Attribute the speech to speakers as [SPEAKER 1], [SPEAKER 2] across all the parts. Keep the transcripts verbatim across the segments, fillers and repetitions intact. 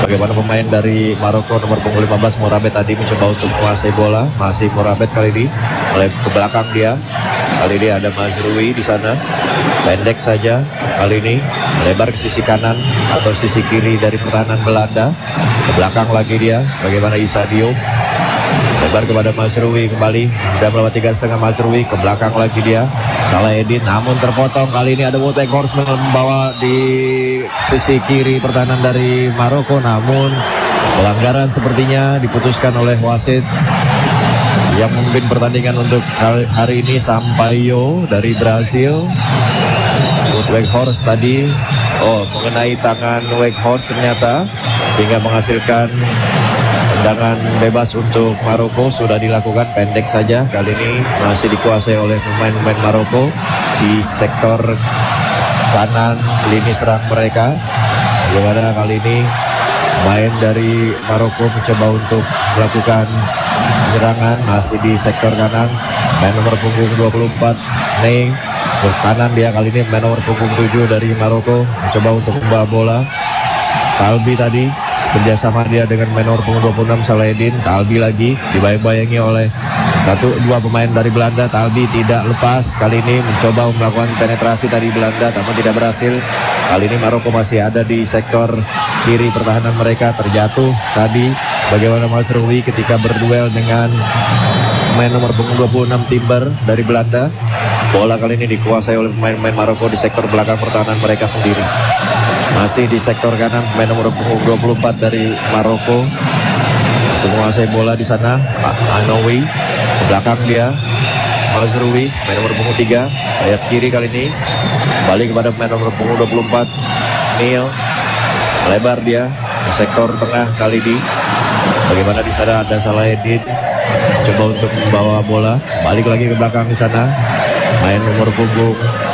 [SPEAKER 1] Bagaimana pemain dari Maroko nomor punggung lima belas Morabet tadi mencoba untuk menguasai bola. Masih Morabet kali ini oleh ke belakang dia. Kali ini ada Mazrui di sana. Pendek saja kali ini, lebar ke sisi kanan atau sisi kiri dari pertahanan Belanda. Ke belakang lagi dia. Bagaimana Issa Diop. Lebar kepada Mazrui kembali. Sudah melewati tiga setengah Mazrui. Ke belakang lagi dia. Salahuddin namun terpotong. Kali ini ada Wout Weghorst membawa di sisi kiri pertahanan dari Maroko. Namun pelanggaran sepertinya diputuskan oleh wasit yang memimpin pertandingan untuk hari ini, Sampaio dari Brasil. Wout Weghorst tadi, oh mengenai tangan Weghorst ternyata, sehingga menghasilkan tendangan bebas untuk Maroko. Sudah dilakukan, pendek saja. Kali ini masih dikuasai oleh pemain-pemain Maroko di sektor kanan lini serang mereka. Bagaimana kali ini main dari Maroko mencoba untuk melakukan penyerangan, masih di sektor kanan. Main nomor punggung dua puluh empat Ney ke kanan dia. Kali ini main nomor punggung tujuh dari Maroko mencoba untuk membawa bola. Kalbi tadi kerjasama dia dengan main nomor punggung dua puluh enam Salahuddin. Kalbi lagi dibayang-bayangi oleh satu dua pemain dari Belanda. Kalbi tidak lepas. Kali ini mencoba melakukan penetrasi dari Belanda namun tidak berhasil. Kali ini Maroko masih ada di sektor kiri pertahanan mereka. Terjatuh tadi bagaimana Mazrui ketika berduel dengan main nomor punggung dua puluh enam Timber dari Belanda. Bola kali ini dikuasai oleh pemain-pemain Maroko di sektor belakang pertahanan mereka sendiri. Masih di sektor kanan pemain nomor punggung dua puluh empat dari Maroko. Semua menguasai bola di sana. Anoui ke belakang dia. Mazrui main nomor punggung tiga, sayap kiri kali ini. Balik kepada pemain nomor punggung dua puluh empat Neil. Lebar dia ke sektor tengah kali ini. Bagaimana di sana ada Salahuddin coba untuk membawa bola. Balik lagi ke belakang di sana. Main nomor punggung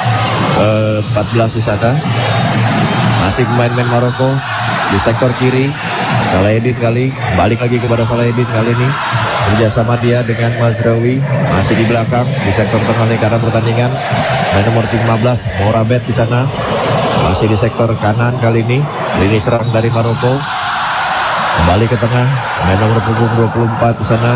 [SPEAKER 1] uh, empat belas di sana. Masih pemain-pemain Maroko di sektor kiri. Salahuddin kali balik lagi kepada Salahuddin kali ini. Kerjasama dia dengan Mazraoui masih di belakang di sektor tengah lingkaran pertandingan. Main nomor lima belas Morabet di sana. Masih di sektor kanan kali ini. Lini serang dari Maroko. Kembali ke tengah. Main nomor punggung dua puluh empat di sana.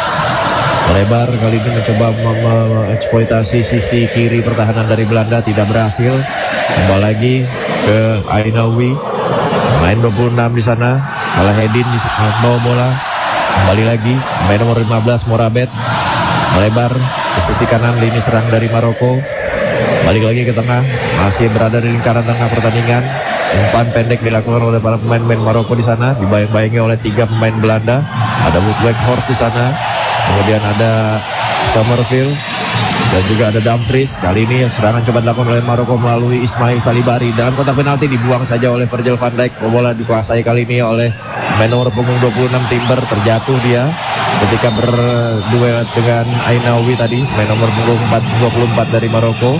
[SPEAKER 1] Melebar kali ini mencoba mengeksploitasi sisi kiri pertahanan dari Belanda, tidak berhasil. Kembali lagi ke Ainaoui. Main dua puluh enam di sana. Salahuddin di bawa bola. Kembali lagi main nomor lima belas Morabet. Melebar ke sisi kanan lini serang dari Maroko. Balik lagi ke tengah. Masih berada di lingkaran tengah pertandingan. Umpan pendek dilakukan oleh para pemain-pemain Maroko di sana, dibayang-bayangi oleh tiga pemain Belanda. Ada Wout Weghorst di sana. Kemudian ada Somerville dan juga ada Dumfries. Kali ini serangan coba dilakukan oleh Maroko melalui Ismail Salibari. Dalam kotak penalti dibuang saja oleh Virgil van Dijk. Bola dikuasai kali ini oleh main nomor punggung dua puluh enam Timber. Terjatuh dia ketika berduel dengan Ainaoui tadi. Main nomor punggung dua puluh empat dari Maroko.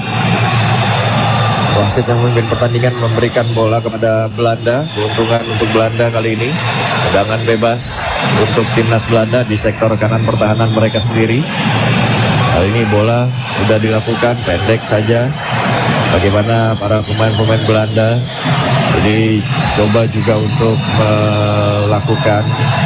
[SPEAKER 1] Wasit yang memimpin pertandingan memberikan bola kepada Belanda. Keuntungan untuk Belanda kali ini. Tendangan bebas untuk timnas Belanda di sektor kanan pertahanan mereka sendiri. Kali ini bola sudah dilakukan pendek saja. Bagaimana para pemain-pemain Belanda jadi coba juga untuk melakukan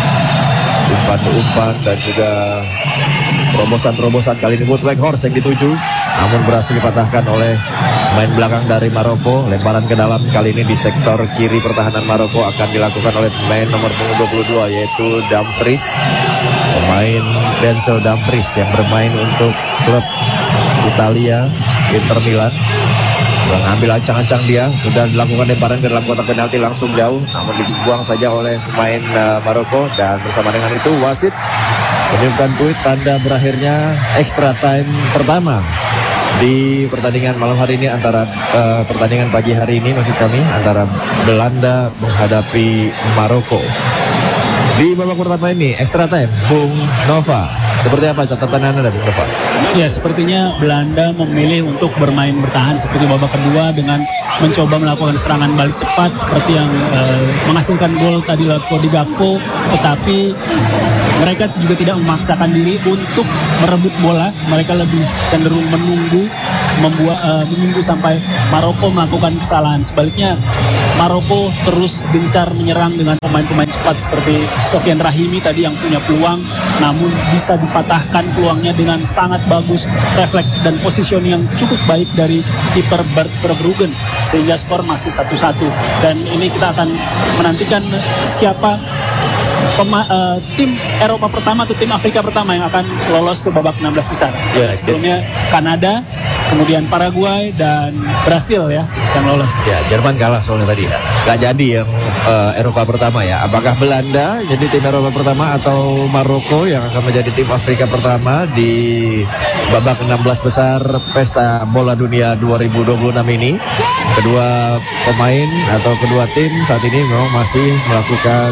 [SPEAKER 1] umpan-umpan dan juga terobosan-terobosan. Kali ini Wout Weghorst yang dituju, namun berhasil dipatahkan oleh main belakang dari Maroko. Lemparan ke dalam kali ini di sektor kiri pertahanan Maroko akan dilakukan oleh pemain nomor punggung dua puluh dua yaitu Dumfries. Pemain Denzel Dumfries yang bermain untuk klub Italia Inter Milan. Mengambil ancang-ancang dia, sudah dilakukan lemparan ke dalam kotak penalti langsung jauh, namun dibuang saja oleh pemain uh, Maroko. Dan bersama dengan itu wasit menunjukkan kuit tanda berakhirnya extra time pertama di pertandingan malam hari ini antara uh, pertandingan pagi hari ini maksud kami antara Belanda menghadapi Maroko. Di babak pertama ini extra time, Bung Nova, seperti apa catatan Anda Bung Nova?
[SPEAKER 2] Ya, sepertinya Belanda memilih untuk bermain bertahan seperti babak kedua dengan mencoba melakukan serangan balik cepat seperti yang uh, menghasilkan gol tadi lewat Cody Gakpo, tetapi mereka juga tidak memaksakan diri untuk merebut bola. Mereka lebih cenderung menunggu membuat uh, menunggu sampai Maroko melakukan kesalahan. Sebaliknya Maroko terus gencar menyerang dengan pemain-pemain cepat seperti Sofian Rahimi tadi yang punya peluang, namun bisa dipatahkan peluangnya dengan sangat bagus, refleks dan position yang cukup baik dari kiper Bart Verbruggen, sehingga skor masih satu satu. Dan ini kita akan menantikan siapa Pema, uh, tim Eropa pertama atau tim Afrika pertama yang akan lolos ke babak enam belas besar.
[SPEAKER 1] Ya,
[SPEAKER 2] sebelumnya Kanada, kemudian Paraguay dan Brasil ya yang lolos.
[SPEAKER 1] Ya, Jerman kalah soalnya tadi ya. Gak jadi yang uh, Eropa pertama ya. Apakah Belanda jadi tim Eropa pertama atau Maroko yang akan menjadi tim Afrika pertama di babak enam belas besar Pesta Bola Dunia dua ribu dua puluh enam ini? Kedua pemain atau kedua tim saat ini memang masih melakukan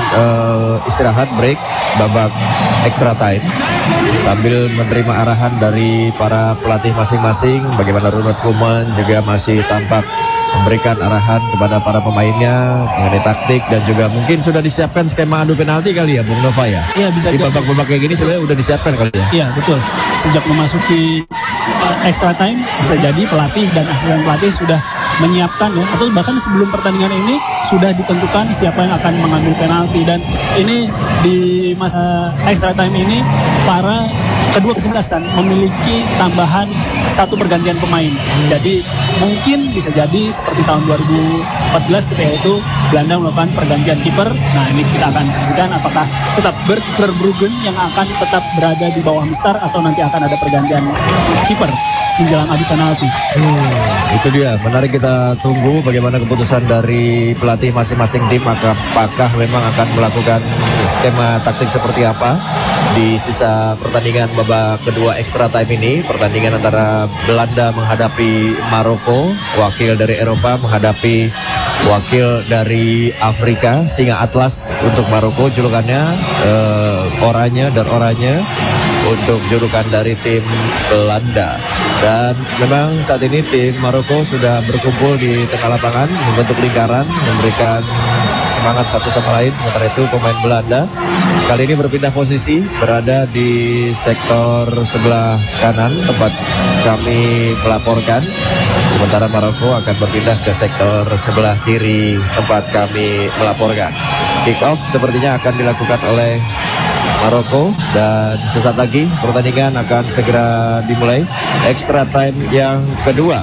[SPEAKER 1] uh, istirahat break babak extra time sambil menerima arahan dari para pelatih masing-masing. Bagaimana Ronald Koeman juga masih tampak memberikan arahan kepada para pemainnya mengenai taktik dan juga mungkin sudah disiapkan skema adu penalti kali ya Bung Nova ya.
[SPEAKER 2] Iya, bisa
[SPEAKER 1] di babak-babak kayak gini sebenarnya udah disiapkan kali ya.
[SPEAKER 2] Iya betul. Sejak memasuki uh, extra time bisa jadi pelatih dan asisten pelatih sudah menyiapkan ya, atau bahkan sebelum pertandingan ini sudah ditentukan siapa yang akan mengambil penalti. Dan ini di masa extra time ini para kedua kesebelasan memiliki tambahan satu pergantian pemain. Jadi mungkin bisa jadi seperti tahun dua ribu empat belas ketika itu Belanda melakukan pergantian kiper. Nah ini kita akan saksikan apakah tetap Bert Verbruggen yang akan tetap berada di bawah Mistar atau nanti akan ada pergantian kiper menjelang adu penalti.
[SPEAKER 1] Hmm, itu dia, menarik kita tunggu bagaimana keputusan dari pelatih masing-masing tim. Apakah memang akan melakukan skema taktik seperti apa di sisa pertandingan babak kedua extra time ini. Pertandingan antara Belanda menghadapi Maroko, wakil dari Eropa menghadapi wakil dari Afrika, Singa Atlas untuk Maroko julukannya, eh, oranye dan oranye untuk julukan dari tim Belanda. Dan memang saat ini tim Maroko sudah berkumpul di tengah lapangan membentuk lingkaran, memberikan semangat satu sama lain. Sementara itu pemain Belanda kali ini berpindah posisi, berada di sektor sebelah kanan tempat kami melaporkan. Sementara Maroko akan berpindah ke sektor sebelah kiri tempat kami melaporkan. Kick off sepertinya akan dilakukan oleh Maroko dan sesaat lagi pertandingan akan segera dimulai. Extra time yang kedua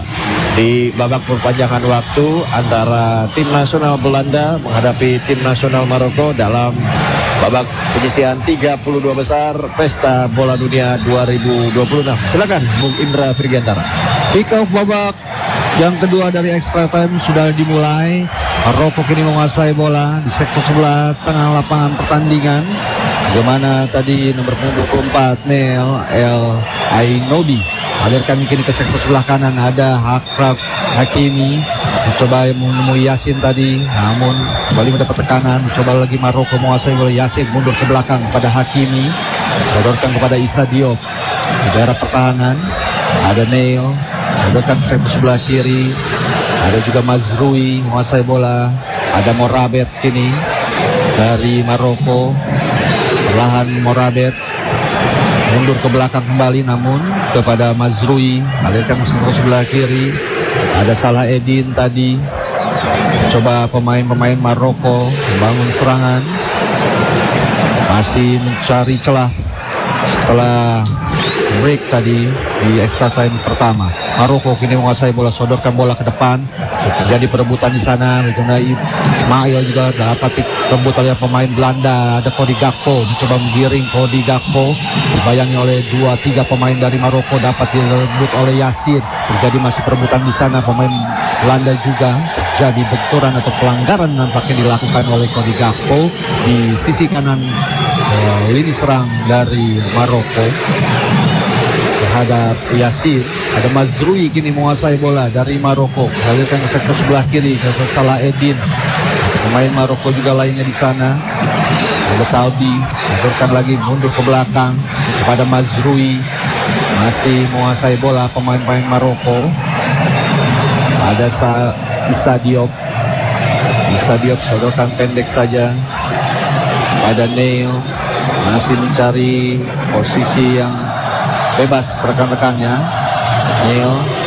[SPEAKER 1] di babak perpanjangan waktu antara tim nasional Belanda menghadapi tim nasional Maroko dalam babak penyisihan tiga puluh dua besar Pesta Bola Dunia dua ribu dua puluh enam. Silakan Bung Indra Firgiantara.
[SPEAKER 3] Kick off babak yang kedua dari extra time sudah dimulai. Maroko kini menguasai bola di sektor sebelah tengah lapangan pertandingan. Bagaimana tadi nomor dua puluh empat Neil El Ainobi alirkan kini ke sektor sebelah kanan. Ada Akraf Hakimi mencoba menemui Yasin tadi, namun kembali mendapat tekanan. Mencoba lagi Maroko menguasai bola. Yasin mundur ke belakang kepada Hakimi, sodorkan kepada Issa Diop di daerah pertahanan. Ada Neil, sodorkan ke sektor sebelah kiri. Ada juga Mazrui menguasai bola. Ada Morabet kini dari Maroko. Perlahan Morabet mundur ke belakang kembali, namun kepada Mazrui, alirkan ke sebelah kiri. Ada Salah Edin tadi. Coba pemain-pemain Maroko membangun serangan, masih mencari celah setelah break tadi di extra time pertama. Maroko kini menguasai bola, sodorkan bola ke depan. Terjadi perebutan di sana. Ismail juga dapat direbut oleh pemain Belanda. Ada Cody Gakpo mencoba menggiring Cody Gakpo, dibayangi oleh dua tiga pemain dari Maroko, dapat direbut oleh Yasin. Terjadi masih perebutan di sana. Pemain Belanda juga terjadi benturan atau pelanggaran nampaknya dilakukan oleh Cody Gakpo di sisi kanan uh, lini serang dari Maroko terhadap Yasin. Ada Mazrui kini menguasai bola dari Maroko, alirkan ke sektor sebelah kiri ke Salah Edin. Pemain Maroko juga lainnya di sana. Ada Talbi, alirkan lagi mundur ke belakang kepada Mazrui, masih menguasai bola pemain-pemain Maroko. Ada Sa Issa Diop, Issa Diop sodorkan pendek saja pada Neil, masih mencari posisi yang bebas rekan-rekannya. Neil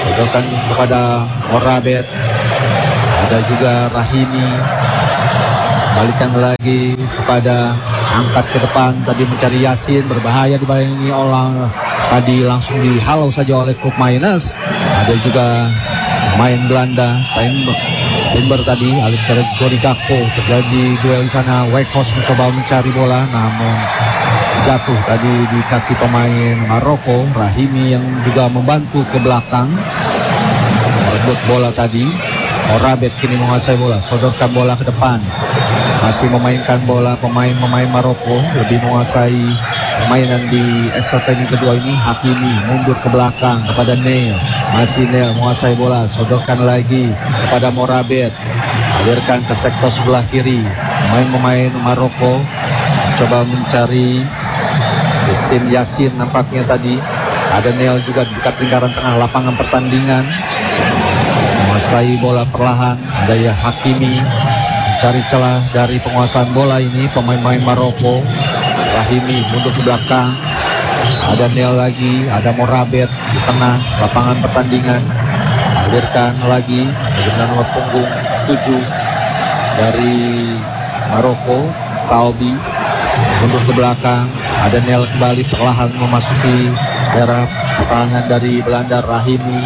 [SPEAKER 3] sodorkan kepada Morabet, ada juga Rahimi, balikan lagi kepada angkat ke depan, tadi mencari Yasin, berbahaya dibayangi orang tadi langsung dihalau saja oleh klub Miners. Ada juga main Belanda, Timber tadi, alih ke Cody Gakpo, terjadi duel di sana. Weghorst mencoba mencari bola, namun jatuh tadi di kaki pemain Maroko. Rahimi yang juga membantu ke belakang, merebut bola tadi. Morabet kini menguasai bola, sodorkan bola ke depan, masih memainkan bola pemain-pemain Maroko, lebih menguasai permainan di extra time kedua ini. Hakimi mundur ke belakang kepada Neil, masih Neil menguasai bola, sodorkan lagi kepada Morabet, alirkan ke sektor sebelah kiri. Pemain-pemain Maroko coba mencari Yasin Yasin nampaknya tadi. Ada Neil juga di dekat lingkaran tengah lapangan pertandingan, menguasai bola perlahan. Ada ya Hakimi mencari celah dari penguasaan bola ini pemain-pemain Maroko. Rahimi mundur ke belakang, ada Neil lagi, ada Morabet di tengah lapangan pertandingan, alirkan lagi dengan nomor punggung tujuh dari Maroko, Talbi mundur ke belakang. Ada Neil kembali perlahan memasuki daerah pertahanan dari Belanda. Rahimi,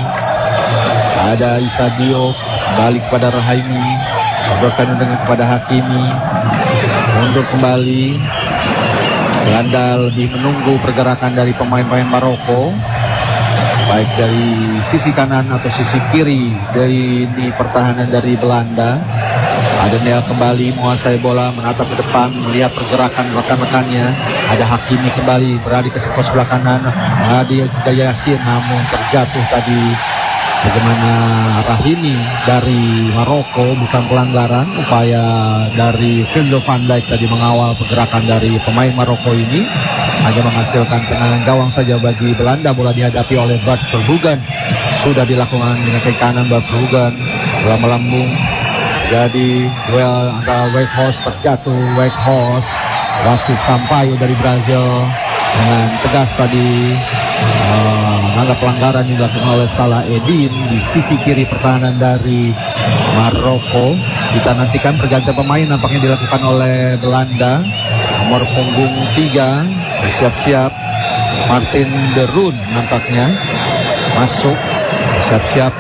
[SPEAKER 3] ada Issa Diop, balik kepada Rahimi, sodorkan dengan kepada Hakimi, mundur kembali. Belanda lebih menunggu pergerakan dari pemain-pemain Maroko, baik dari sisi kanan atau sisi kiri dari di pertahanan dari Belanda. Ada Neil kembali menguasai bola, menatap ke depan, melihat pergerakan rekan-rekannya. Ada Hakimi kembali berada ke sektor sebelah kanan. Ada juga Yasin, namun terjatuh tadi. Bagaimana Rahimi dari Maroko, bukan pelanggaran. Upaya dari Virgil van Dijk tadi mengawal pergerakan dari pemain Maroko ini, hanya menghasilkan tendangan gawang saja bagi Belanda. Bola dihadapi oleh Bart Verbruggen, sudah dilakukan dengan kaki kanan Bart Verbruggen, bola melambung. Jadi duel antara Weghorst, terjatuh Weghorst, wasit Sampaio dari Brazil dengan tegas tadi uh, menganggap pelanggaran yang dilakukan oleh Salah Eddin di sisi kiri pertahanan dari Maroko. Kita nantikan pergantian pemain nampaknya dilakukan oleh Belanda. Nomor punggung tiga bersiap-siap, Martin de Roon nampaknya masuk, siap-siap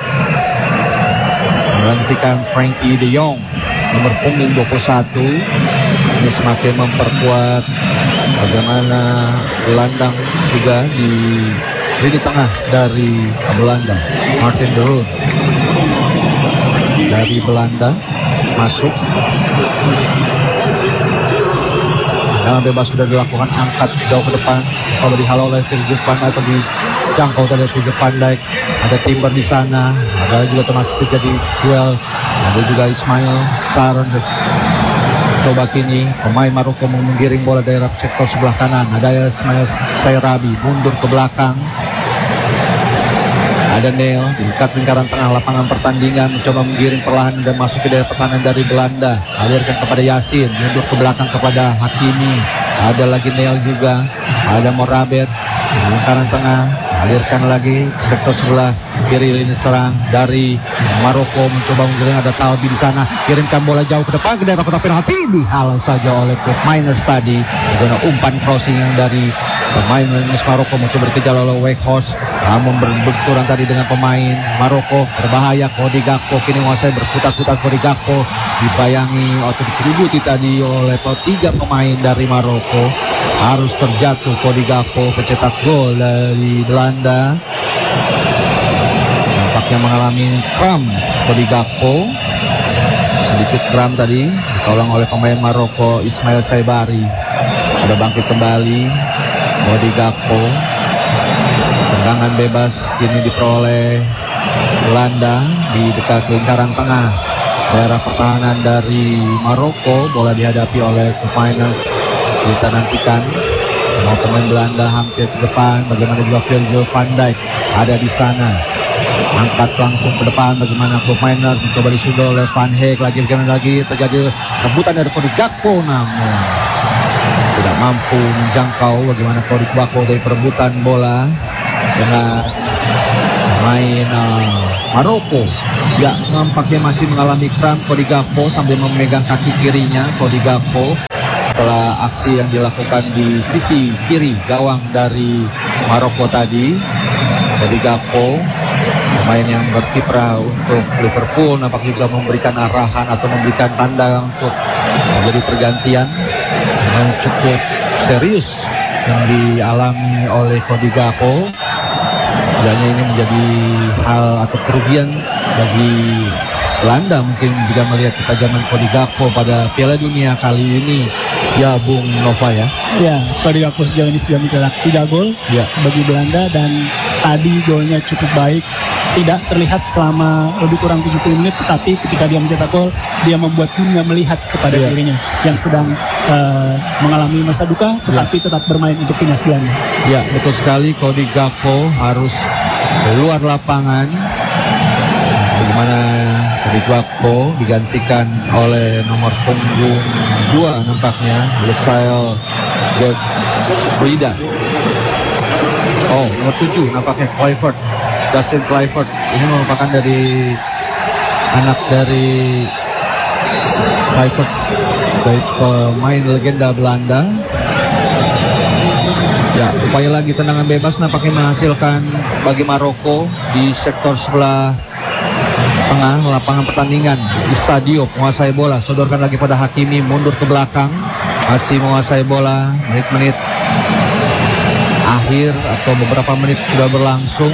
[SPEAKER 3] menggantikan Frankie de Jong. Nomor punggung dua puluh satu ini semakin memperkuat bagaimana gelandang juga di lini tengah dari Belanda. Martin de Roon dari Belanda masuk, dengan bebas sudah dilakukan, angkat jauh ke depan, kalau dihalau oleh Virgil van Dijk atau dijangkau dari Virgil van Dijk. Ada Timber di sana, ada juga termasuk terjadi duel. Ada juga Ismail Sarr. Coba kini pemain Maroko menggiring bola daerah sektor sebelah kanan. Ada Ismail Sayrabi mundur ke belakang. Ada Neil di dekat lingkaran tengah lapangan pertandingan, mencoba menggiring perlahan dan masuk ke daerah pertahanan dari Belanda. Alirkan kepada Yasin, mundur ke belakang kepada Hakimi. Ada lagi Neil juga, ada Morabet di lingkaran tengah, alirkan lagi sektor sebelah kiri lini serang dari Maroko, mencoba menggiring. Ada Talbi di sana, kirimkan bola jauh ke depan ke daerah kotak penalti, dihalau saja oleh klub Miners tadi dengan umpan crossing yang dari pemain Miners Maroko, mencoba dikejar oleh Weghorst, namun berbenturan tadi dengan pemain Maroko. Berbahaya Cody Gakpo kini menguasai, berputar-putar Cody Gakpo, dibayangi atau dikeributi tadi oleh tiga pemain dari Maroko. Harus terjatuh Cody Gakpo, pencetak gol dari Belanda. Nampaknya mengalami kram Cody Gakpo, sedikit kram tadi, ditolong oleh pemain Maroko Ismail Saibari. Sudah bangkit kembali Cody Gakpo. Tendangan bebas kini diperoleh Belanda di dekat lingkaran tengah daerah pertahanan dari Maroko. Bola dihadapi oleh pemain. Kita nantikan mau pemain Belanda hampir ke depan. Bagaimana juga Virgil van Dijk ada di sana, angkat langsung ke depan. Bagaimana pemain mencoba disundul oleh Van Heek. Lagi bagaimana lagi terjadi rebutan dari Cody Gakpo, namun tidak mampu menjangkau. Bagaimana Cody Gakpo dari perebutan bola dengan main uh, Maroko. Ya, nampaknya masih mengalami kram Cody Gakpo sambil memegang kaki kirinya. Cody Gakpo setelah aksi yang dilakukan di sisi kiri gawang dari Maroko tadi. Cody Gakpo, pemain yang berkiprah untuk Liverpool, nampak juga memberikan arahan atau memberikan tanda untuk menjadi pergantian yang cukup serius yang dialami oleh Cody Gakpo. Sebenarnya ini menjadi hal atau kerugian bagi Belanda mungkin jika melihat ketajaman Cody Gakpo pada Piala Dunia kali ini, ya Bung Nova ya.
[SPEAKER 2] Ya, Cody Gakpo sejauh ini sudah mencetak tiga gol
[SPEAKER 3] ya
[SPEAKER 2] bagi Belanda, dan tadi golnya cukup baik. Tidak terlihat selama lebih kurang tujuh puluh menit, tetapi ketika dia mencetak gol, dia membuat dunia melihat kepada
[SPEAKER 3] ya.
[SPEAKER 2] dirinya yang sedang uh, mengalami masa duka, tetapi ya. tetap bermain untuk timnas Belanda.
[SPEAKER 3] Ya, betul sekali. Cody Gakpo harus keluar lapangan. Bagaimana Cody Gakpo digantikan oleh nomor punggung dua nampaknya, Lusail Frida. Oh, nomor tujuh nampaknya Kluivert, Dustin Kluivert. Ini merupakan dari anak dari Kluivert, baik pemain legenda Belanda. Ya, upaya lagi tendangan bebas nampaknya menghasilkan bagi Maroko di sektor sebelah tengah lapangan pertandingan. Issa Diop menguasai bola, sodorkan lagi pada Hakimi, mundur ke belakang, masih menguasai bola. Menit-menit akhir atau beberapa menit sudah berlangsung,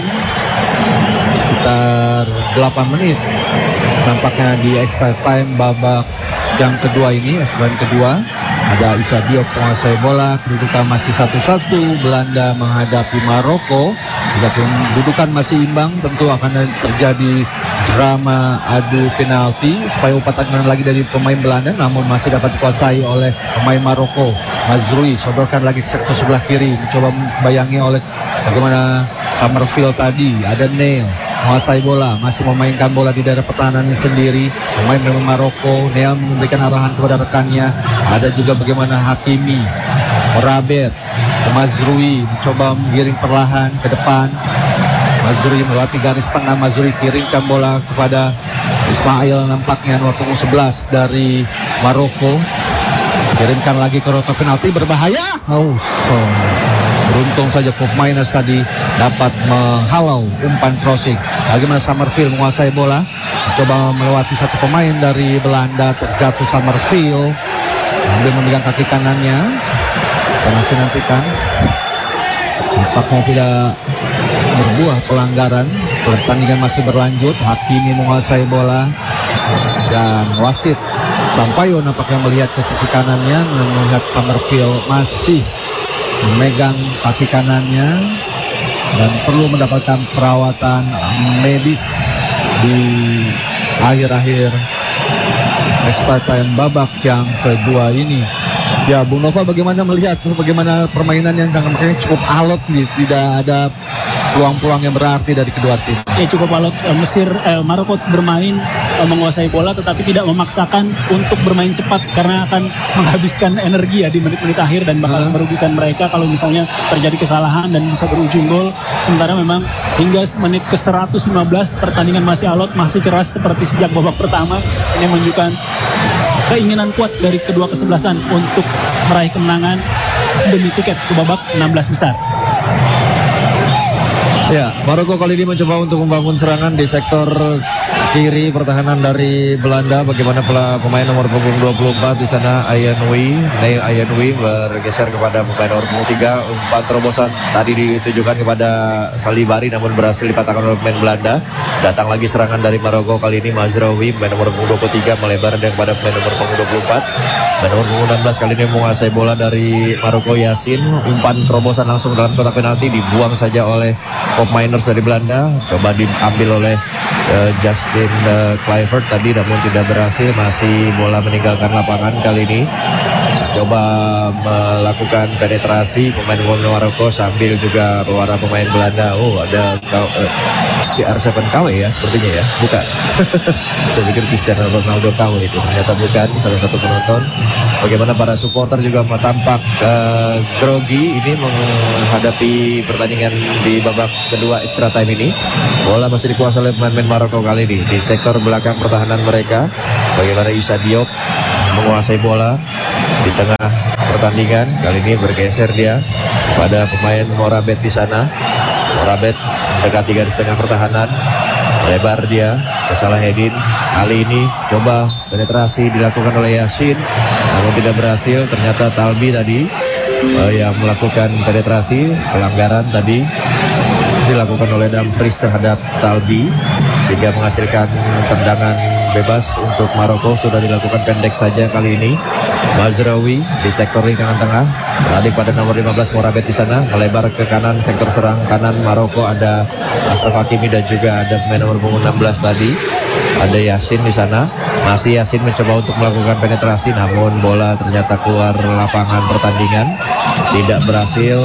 [SPEAKER 3] sekitar delapan menit nampaknya di extra time babak yang kedua ini. Extra time kedua ada Issa Diop menguasai bola, kedudukan masih satu satu, Belanda menghadapi Maroko. Jika kedudukan masih imbang, tentu akan terjadi drama adu penalti supaya umpan tangan lagi dari pemain Belanda, namun masih dapat dikuasai oleh pemain Maroko. Mazrui sodorkan lagi ke sektor sebelah kiri, mencoba membayangi oleh bagaimana Summerfield tadi. Ada Neil menguasai bola, masih memainkan bola di daerah pertahanannya sendiri. Pemain dari Maroko, Neil memberikan arahan kepada rekannya. Ada juga bagaimana Hakimi, Morabet, Mazrui mencoba menggiring perlahan ke depan. Mazrui melewati garis tengah, Mazrui kirimkan bola kepada Ismail, nampaknya nomor punggung sebelas dari Maroko. Kirimkan lagi ke kotak penalti, berbahaya. Oh, so. Beruntung saja Pop Miners tadi dapat menghalau umpan crossing. Bagaimana Summerfield menguasai bola, mencoba melewati satu pemain dari Belanda, terjatuh Summerfield. Sambil memegang kaki kanannya. Kita masih nantikan. Nampaknya tidak berbuah pelanggaran. Pertandingan masih berlanjut. Hakimi menguasai bola dan wasit Sampaio nampaknya melihat ke sisi kanannya, melihat Summerfield masih memegang kaki kanannya dan perlu mendapatkan perawatan medis di akhir-akhir extra time babak yang kedua ini. Ya, Bung Nova, bagaimana melihat bagaimana permainan yang makanya cukup alot nih, tidak ada peluang-peluang yang berarti dari kedua tim.
[SPEAKER 2] Ya, cukup alot. Mesir, eh, Maroko bermain eh, menguasai bola, tetapi tidak memaksakan untuk bermain cepat karena akan menghabiskan energi ya di menit-menit akhir dan bakal hmm. merugikan mereka kalau misalnya terjadi kesalahan dan bisa berujung gol. Sementara memang hingga menit ke seratus lima belas pertandingan masih alot, masih keras seperti sejak babak pertama. Ini menunjukkan keinginan kuat dari kedua kesebelasan untuk meraih kemenangan demi tiket ke babak enam belas besar.
[SPEAKER 1] Ya, Maroko kali ini mencoba untuk membangun serangan di sektor kiri pertahanan dari Belanda. Bagaimana pemain nomor punggung dua puluh empat di sana, Ayanwi, Neil Ayanwi bergeser kepada pemain nomor punggung tiga. Umpan terobosan tadi ditujukan kepada Salibari namun berhasil dipatahkan oleh pemain Belanda. Datang lagi serangan dari Maroko kali ini, Mazraoui, pemain nomor punggung dua puluh tiga melebar dan kepada pemain nomor punggung dua puluh empat. Pemain nomor punggung enam belas kali ini menguasai bola dari Maroko, Yasin. Umpan terobosan langsung dalam kotak penalti, dibuang saja oleh Pop Miners dari Belanda. Coba diambil oleh uh, Justin uh, Kluivert tadi namun tidak berhasil. Masih bola meninggalkan lapangan kali ini. Coba melakukan penetrasi pemain Maroko sambil juga para pemain Belanda. Oh, ada uh, C R tujuh K W ya sepertinya ya, bukan. Saya pikir Cristiano Ronaldo K W itu, ternyata bukan, salah satu penonton. Bagaimana para supporter juga tampak uh, grogi ini menghadapi pertandingan di babak kedua extra time ini. Bola masih dikuasai oleh pemain Maroko kali ini di sektor belakang pertahanan mereka. Bagaimana Issa Diop menguasai bola di tengah pertandingan, kali ini bergeser dia pada pemain Morabet di sana. Morabet mendekati garis tengah pertahanan, lebar dia ke Salahedin. Kali ini coba penetrasi dilakukan oleh Yasin, namun tidak berhasil. Ternyata Talbi tadi uh, yang melakukan penetrasi. Pelanggaran tadi dilakukan oleh Dumfries terhadap Talbi, sehingga menghasilkan tendangan bebas untuk Maroko. Sudah dilakukan pendek saja kali ini. Mazraoui di sektor lingkaran tengah, beralih pada nomor lima belas Morabet di sana, melebar ke kanan sektor serang kanan Maroko. Ada Ashraf Hakimi dan juga ada pemain nomor punggung enam belas tadi, ada Yasin di sana. Masih Yasin mencoba untuk melakukan penetrasi, namun bola ternyata keluar lapangan pertandingan, tidak berhasil.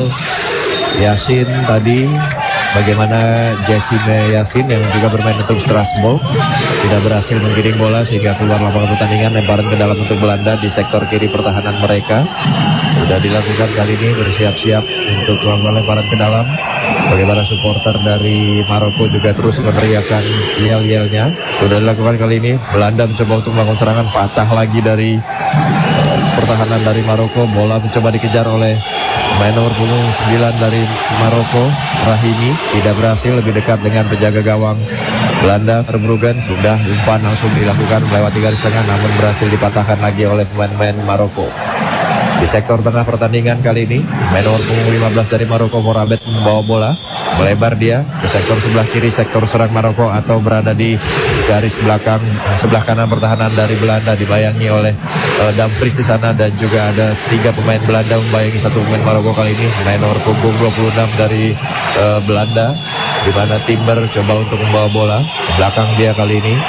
[SPEAKER 1] Yasin tadi, bagaimana Jessime Yasin yang juga bermain untuk Strasbourg, tidak berhasil menggiring bola sehingga keluar lapangan pertandingan. Lemparan ke dalam untuk Belanda di sektor kiri pertahanan mereka. Sudah dilakukan kali ini, bersiap-siap untuk melakukan lemparan ke dalam. Bagaimana supporter dari Maroko juga terus meneriakan yel-yelnya. Sudah dilakukan kali ini. Belanda mencoba untuk melakukan serangan, patah lagi dari pertahanan dari Maroko. Bola mencoba dikejar oleh pemain nomor punggung sembilan dari Maroko, Rahimi, tidak berhasil. Lebih dekat dengan penjaga gawang Belanda, Verbruggen. Sudah umpan langsung dilakukan melewati garis tengah, namun berhasil dipatahkan lagi oleh pemain-pemain Maroko. Di sektor tengah pertandingan kali ini, pemain nomor punggung lima belas dari Maroko, Morabet, membawa bola, melebar dia ke sektor sebelah kiri, sektor serang Maroko, atau berada di garis belakang sebelah kanan pertahanan dari Belanda, dibayangi oleh uh, Dumfries di sana, dan juga ada tiga pemain Belanda membayangi satu pemain Maroko kali ini. Pemain nomor punggung dua puluh enam dari uh, Belanda, di mana Timber coba untuk membawa bola ke belakang dia kali ini.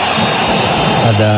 [SPEAKER 1] Ada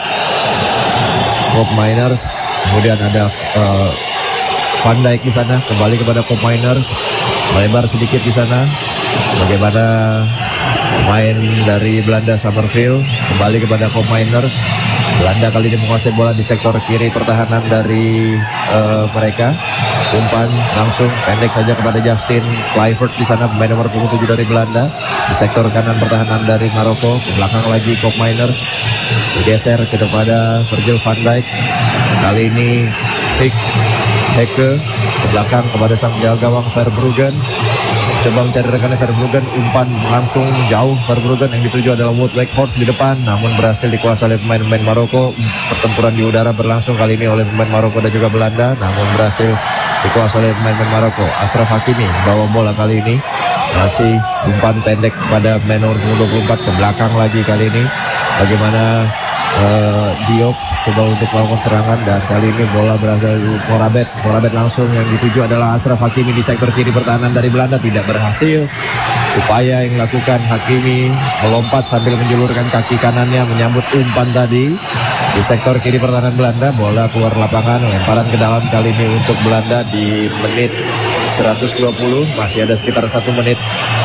[SPEAKER 1] Bob Miners, kemudian ada uh, Van Dijk di sana, kembali kepada Bob Miners, melebar sedikit di sana. Bagaimana pemain dari Belanda, Summerfield, kembali kepada Bob Miners. Belanda kali ini menguasai bola di sektor kiri pertahanan dari uh, mereka. Umpan langsung pendek saja kepada Justin Kluivert di sana, pemain nomor punggung tujuh dari Belanda. Di sektor kanan pertahanan dari Maroko, ke belakang lagi Bob Miners, bergeser kepada Virgil van Dijk. Kali ini Hick Heke ke belakang kepada sang penjaga gawang Verbruggen. Coba mencari rekannya Verbruggen, umpan langsung jauh Verbruggen, yang dituju adalah Wout Weghorst di depan, namun berhasil dikuasai oleh pemain-pemain Maroko. Pertempuran di udara berlangsung kali ini oleh pemain Maroko dan juga Belanda, namun berhasil dikuasai oleh pemain-pemain Maroko. Ashraf Hakimi bawa bola kali ini, masih umpan pendek pada pemain nomor dua puluh empat, ke belakang lagi kali ini. Bagaimana uh, Diop coba untuk melakukan serangan, dan kali ini bola berasal dari Morabet. Morabet langsung, yang dituju adalah Ashraf Hakimi di sektor kiri pertahanan dari Belanda, tidak berhasil. Upaya yang dilakukan Hakimi melompat sambil menjulurkan kaki kanannya menyambut umpan tadi di sektor kiri pertahanan Belanda. Bola keluar lapangan, lemparan ke dalam kali ini untuk Belanda di menit seratus dua puluh. Masih ada sekitar satu menit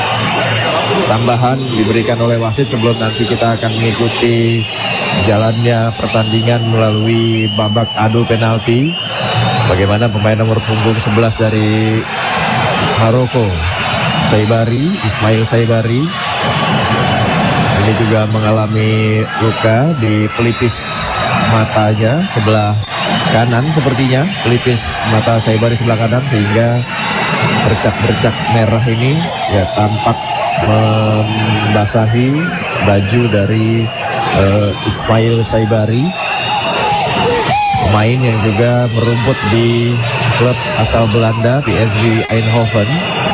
[SPEAKER 1] tambahan diberikan oleh wasit sebelum nanti kita akan mengikuti jalannya pertandingan melalui babak adu penalti. Bagaimana pemain nomor punggung sebelas dari Maroko, Saibari, Ismail Saibari, ini juga mengalami luka di pelipis matanya sebelah kanan, sepertinya pelipis mata Saibari sebelah kanan, sehingga bercak-bercak merah ini ya tampak membasahi baju dari uh, Ismail Saibari, pemain yang juga merumput di klub asal Belanda, P S V Eindhoven.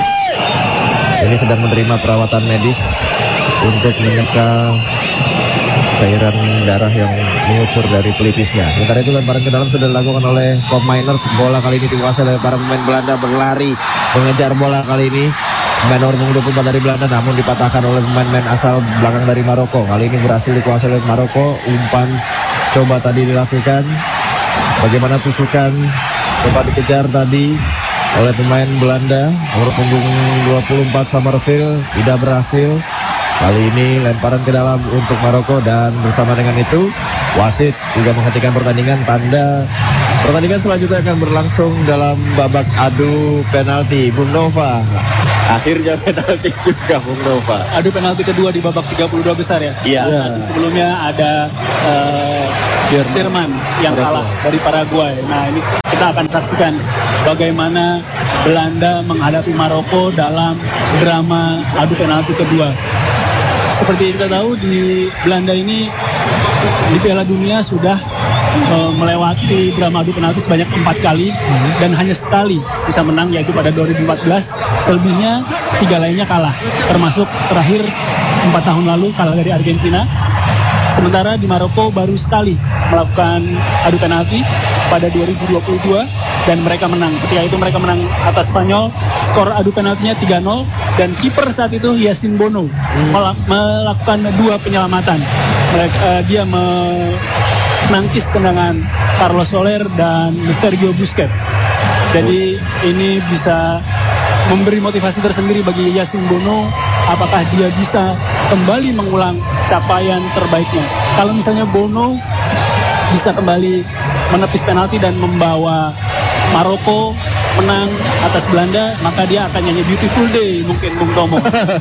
[SPEAKER 1] Ini sedang menerima perawatan medis untuk menyeka cairan darah yang mengucur dari pelipisnya. Sementara itu lemparan ke dalam sudah dilakukan oleh Bob Miners. Bola kali ini dikuasai oleh para pemain Belanda, berlari mengejar bola kali ini pemain nomor dua puluh empat dari Belanda, namun dipatahkan oleh pemain-pemain asal belakang dari Maroko. Kali ini berhasil dikuasai oleh Maroko. Umpan coba tadi dilakukan, bagaimana tusukan coba dikejar tadi oleh pemain Belanda nomor punggung dua puluh empat Summerfield, tidak berhasil. Kali ini lemparan ke dalam untuk Maroko dan bersama dengan itu wasit juga menghentikan pertandingan, tanda pertandingan selanjutnya akan berlangsung dalam babak adu penalti. Bung Nova, akhirnya penalti juga Bung Nova.
[SPEAKER 2] Adu penalti kedua di babak tiga puluh dua besar ya.
[SPEAKER 1] Iya.
[SPEAKER 2] Ya, sebelumnya ada uh, Jerman yang kalah dari Paraguay. Nah, ini kita akan saksikan bagaimana Belanda menghadapi Maroko dalam drama adu penalti kedua. Seperti kita tahu, di Belanda ini di Piala Dunia sudah uh, melewati drama adu penalti sebanyak empat kali dan hanya sekali bisa menang, yaitu pada dua ribu empat belas. Selebihnya tiga lainnya kalah, termasuk terakhir empat tahun lalu kalah dari Argentina. Sementara di Maroko baru sekali melakukan adu penalti pada dua ribu dua puluh dua dan mereka menang. Ketika itu mereka menang atas Spanyol, skor adu penaltinya tiga nol dan kiper saat itu Yacine Bono hmm. melak- melakukan dua penyelamatan. Mereka, uh, dia menangkis tendangan Carlos Soler dan Sergio Busquets. Jadi ini bisa memberi motivasi tersendiri bagi Yacine Bono, apakah dia bisa kembali mengulang capaian terbaiknya. Kalau misalnya Bono bisa kembali menepis penalti dan membawa Maroko menang atas Belanda, maka dia akan nyanyi Beautiful Day mungkin, Bung Tomo.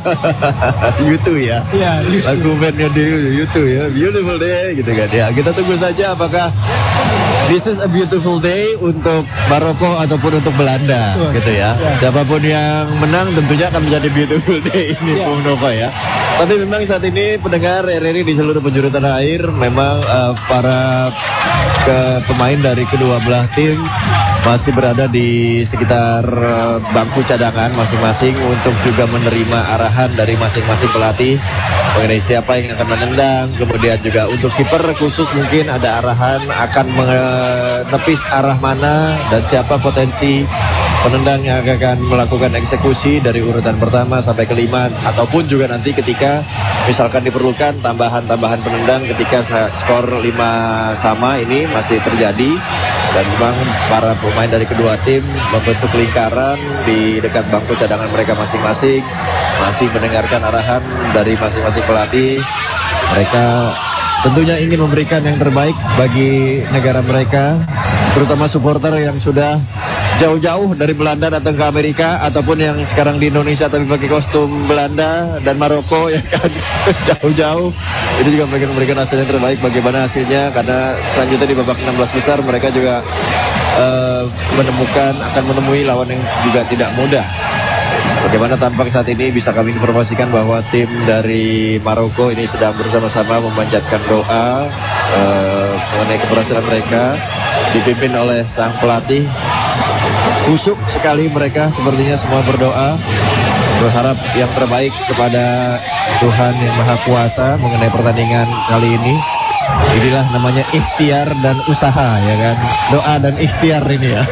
[SPEAKER 1] YouTube ya.
[SPEAKER 2] Iya,
[SPEAKER 1] lagu bandnya di YouTube ya, Beautiful Day gitu kan ya. Kita tunggu saja apakah this is a beautiful day untuk Maroko ataupun untuk Belanda. Tuh, gitu ya. ya. Siapapun yang menang tentunya akan menjadi beautiful day ini, ya. Bung Nova ya. Tapi memang saat ini pendengar R R I di seluruh penjuru tanah air, memang uh, para ke pemain dari kedua belah tim masih berada di sekitar uh, bangku cadangan masing-masing untuk juga menerima arahan dari masing-masing pelatih mengenai siapa yang akan menendang. Kemudian juga untuk kiper khusus mungkin ada arahan akan menepis arah mana dan siapa potensi penendang yang akan melakukan eksekusi dari urutan pertama sampai kelima, ataupun juga nanti ketika misalkan diperlukan tambahan-tambahan penendang ketika skor lima sama ini masih terjadi. Dan memang para pemain dari kedua tim membentuk lingkaran di dekat bangku cadangan mereka masing-masing, masih mendengarkan arahan dari masing-masing pelatih. Mereka tentunya ingin memberikan yang terbaik bagi negara mereka, terutama supporter yang sudah jauh-jauh dari Belanda datang ke Amerika, ataupun yang sekarang di Indonesia tapi pakai kostum Belanda dan Maroko ya kan. Jauh-jauh ini juga pengen memberikan hasil yang terbaik. Bagaimana hasilnya, karena selanjutnya di babak enam belas besar mereka juga uh, menemukan akan menemui lawan yang juga tidak mudah. Bagaimana tampak saat ini bisa kami informasikan bahwa tim dari Maroko ini sedang bersama-sama memanjatkan doa uh, mengenai keberhasilan mereka, dipimpin oleh sang pelatih. Khusyuk sekali mereka, sepertinya semua berdoa, berharap yang terbaik kepada Tuhan yang Maha Kuasa mengenai pertandingan kali ini. Inilah namanya ikhtiar dan usaha ya kan, doa dan ikhtiar ini ya.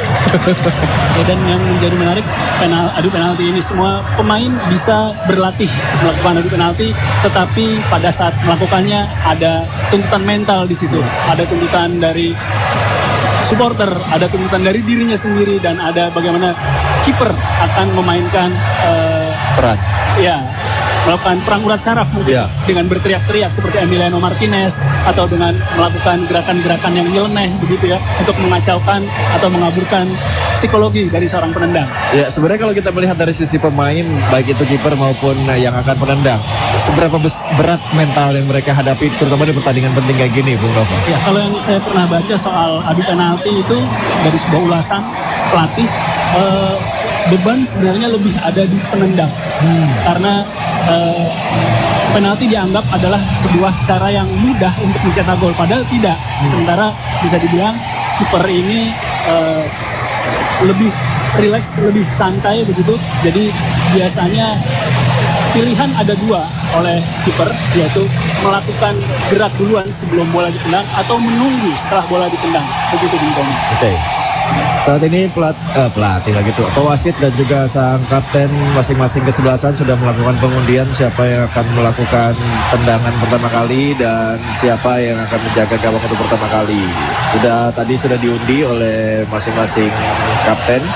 [SPEAKER 2] Ya, dan yang menjadi menarik penal, adu penalti ini semua pemain bisa berlatih melakukan adu penalti, tetapi pada saat melakukannya ada tuntutan mental di situ, ada tuntutan dari supporter, ada tuntutan dari dirinya sendiri, dan ada bagaimana kiper akan memainkan uh,
[SPEAKER 1] peran.
[SPEAKER 2] Ya, melakukan perang urat saraf mungkin ya, dengan berteriak-teriak seperti Emiliano Martinez, atau dengan melakukan gerakan-gerakan yang nyeleneh begitu ya, untuk mengacaukan atau mengaburkan psikologi dari seorang penendang.
[SPEAKER 1] Ya, sebenarnya kalau kita melihat dari sisi pemain, baik itu kiper maupun yang akan penendang, seberapa berat mental yang mereka hadapi, terutama di pertandingan penting kayak gini, Bung Nova?
[SPEAKER 2] Ya, kalau yang saya pernah baca soal adu penalti itu dari sebuah ulasan pelatih, eh, beban sebenarnya lebih ada di penendang, hmm. karena eh, penalti dianggap adalah sebuah cara yang mudah untuk mencetak gol, padahal tidak. Hmm. Sementara bisa dibilang kiper ini eh, lebih rileks, lebih santai begitu. Jadi biasanya pilihan ada dua oleh kiper, yaitu melakukan gerak duluan sebelum bola ditendang atau menunggu setelah bola ditendang. Begitu Bung Tony.
[SPEAKER 1] Oke. Okay. Saat ini pelat, eh, pelatih lagi tuh, pewasit dan juga sang kapten masing-masing kesebelasan sudah melakukan pengundian siapa yang akan melakukan tendangan pertama kali dan siapa yang akan menjaga gawang untuk pertama kali. Sudah tadi sudah diundi oleh masing-masing kapten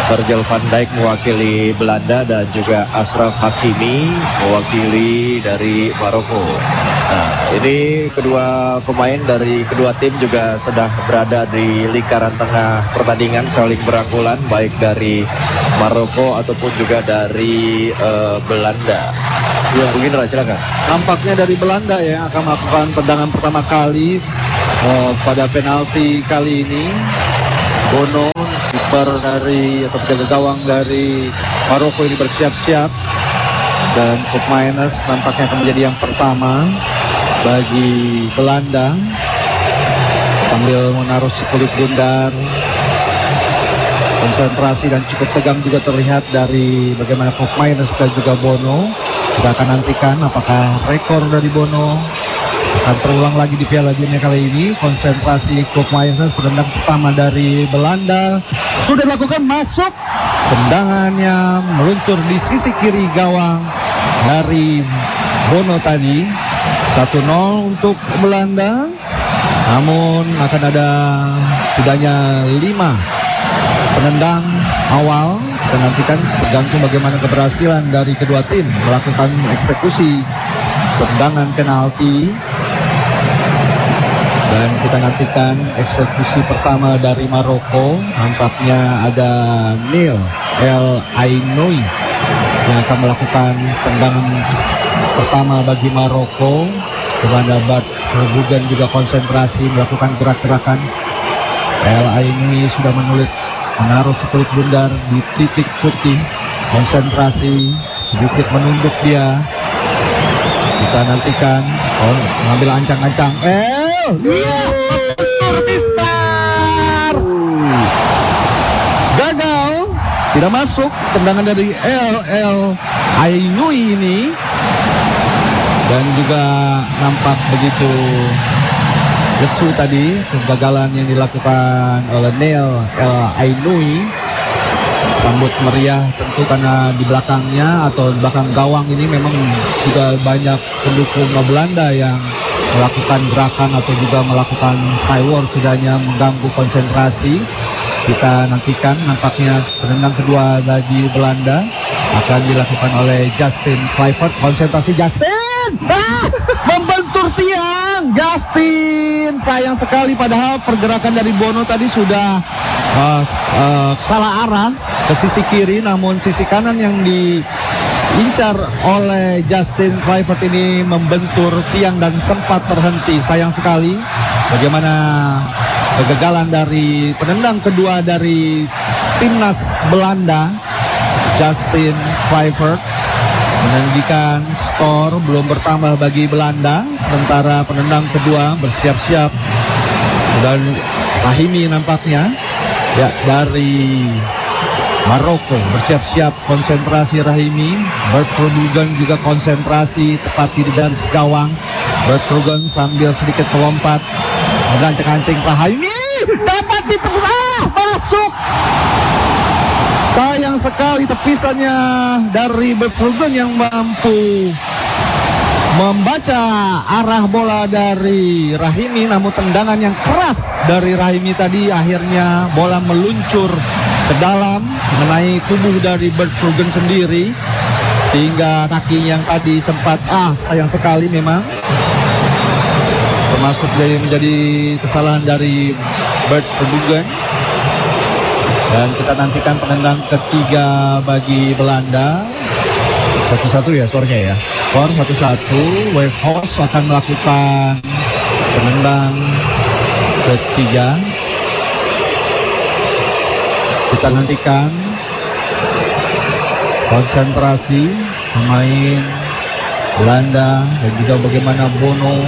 [SPEAKER 1] Virgil van Dijk mewakili Belanda dan juga Ashraf Hakimi mewakili dari Maroko. Nah, ini kedua pemain dari kedua tim juga sedang berada di lingkaran tengah pertandingan, saling berangkulan baik dari Maroko ataupun juga dari uh, Belanda. Ya, Bung Indra, silakan.
[SPEAKER 3] Nampaknya dari Belanda ya akan melakukan tendangan pertama kali uh, pada penalti kali ini. Bono, kiper dari atau penjaga gawang dari Maroko ini bersiap-siap, dan Koop Mainers nampaknya akan menjadi yang pertama bagi Belanda sambil menaruh si kulit bundar. Konsentrasi dan cukup tegang juga terlihat dari bagaimana Koop Mainers dan juga Bono. Kita akan nantikan apakah rekor dari Bono akan terulang lagi di Piala Dunia kali ini. Konsentrasi Koop Mainers, penendang pertama dari Belanda sudah dilakukan, masuk. Tendangannya meluncur di sisi kiri gawang dari Bono tadi. satu nol untuk Belanda. Namun akan ada setidaknya lima penendang awal. Kita nantikan tergantung bagaimana keberhasilan dari kedua tim melakukan eksekusi tendangan penalti. Dan kita nantikan eksekusi pertama dari Maroko. Nampaknya ada Neil El Ainoui yang akan melakukan tendangan pertama bagi Maroko, di mana Bart Verbruggen juga konsentrasi melakukan gerak-gerakan. El Ainoui sudah menulis menaruh sekulit bundar di titik putih, konsentrasi, sedikit menunduk dia. Kita nantikan, oh, mengambil ancang-ancang. El, dia betul Mister. Gagal, tidak masuk tendangan dari El El Ainoui ini. Dan juga nampak begitu lesu tadi kegagalan yang dilakukan oleh Neil El Ainoui. Sambut meriah tentu karena di belakangnya atau di belakang gawang ini memang juga banyak pendukung Belanda yang melakukan gerakan atau juga melakukan sidewalk, setidaknya mengganggu konsentrasi. Kita nantikan nampaknya penendang kedua bagi Belanda akan dilakukan oleh Justin Kluivert. Konsentrasi Justin, ah, membentur tiang. Justin, sayang sekali, padahal pergerakan dari Bono tadi sudah uh, uh, salah arah ke sisi kiri, namun sisi kanan yang diincar oleh Justin Kluivert ini membentur tiang dan sempat terhenti. Sayang sekali bagaimana kegagalan dari penendang kedua dari timnas Belanda, Justin Kluivert, meninggikan skor belum bertambah bagi Belanda. Sementara penendang kedua bersiap-siap sudah Rahimi nampaknya ya dari Maroko, bersiap-siap konsentrasi Rahimi. Bart Verbruggen juga konsentrasi tepat di garis gawang. Bart Verbruggen sambil sedikit melompat mengancing-ancing Rahimi, dapat ditebus, ah, masuk. Sayang sekali tepisannya dari Bart Verbruggen yang mampu membaca arah bola dari Rahimi, namun tendangan yang keras dari Rahimi tadi akhirnya bola meluncur ke dalam mengenai tubuh dari Bart Verbruggen sendiri, sehingga kaki yang tadi sempat ah sayang sekali memang termasuk dari menjadi kesalahan dari Bart Verbruggen. Dan kita nantikan penendang ketiga bagi Belanda.
[SPEAKER 1] Satu-satu ya skornya ya.
[SPEAKER 3] Skor satu-satu. Weghorst akan melakukan penendang ketiga. Kita nantikan konsentrasi pemain Belanda dan juga bagaimana Bono.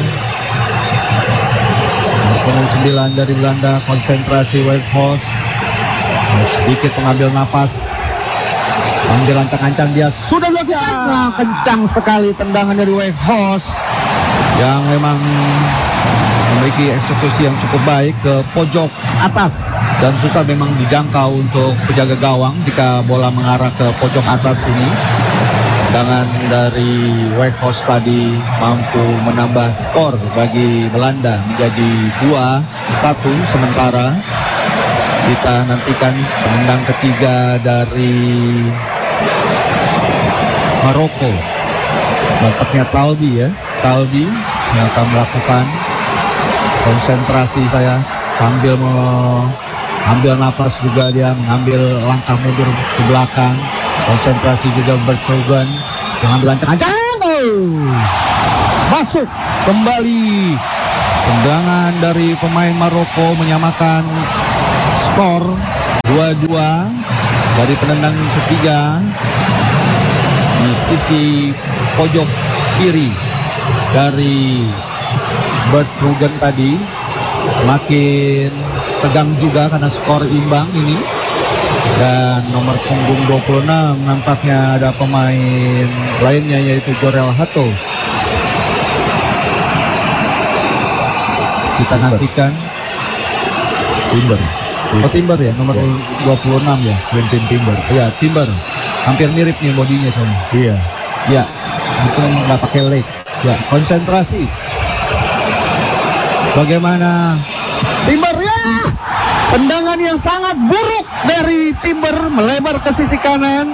[SPEAKER 3] Pemain sembilan dari Belanda, konsentrasi Weghorst. Sedikit mengambil napas, ambil ancang-ancang, dia sudah dilakukan. Nah, kencang sekali tendangan dari Weghorst yang memang memiliki eksekusi yang cukup baik ke pojok atas dan susah memang dijangkau untuk penjaga gawang jika bola mengarah ke pojok atas ini. Tendangan dari Weghorst tadi mampu menambah skor bagi Belanda menjadi dua satu, sementara Kita nantikan penendang ketiga dari Maroko. Nampaknya Talbi ya, Talbi yang akan melakukan konsentrasi saya sambil mengambil napas juga, dia mengambil langkah mundur ke belakang. Konsentrasi juga Bertrugen mengambil ancang-ancang. Oh, masuk kembali. Tendangan dari pemain Maroko menyamakan skor dua dua dari penendang ketiga di sisi pojok kiri dari Bertrugen tadi. Semakin tegang juga karena skor imbang ini. Dan nomor punggung dua puluh enam nampaknya ada pemain lainnya, yaitu Jorel Hato. Kita nantikan
[SPEAKER 1] Timber.
[SPEAKER 3] Oh, Timber ya, nomor
[SPEAKER 1] Ya.
[SPEAKER 3] dua puluh enam ya.
[SPEAKER 1] Quentin Timber.
[SPEAKER 3] Ya, Timber. Hampir mirip nih bodinya soalnya.
[SPEAKER 1] Iya.
[SPEAKER 3] Ya, itu nggak pakai leg. Ya, konsentrasi. Bagaimana Timber ya? Tendangan yang sangat buruk dari Timber melebar ke sisi kanan.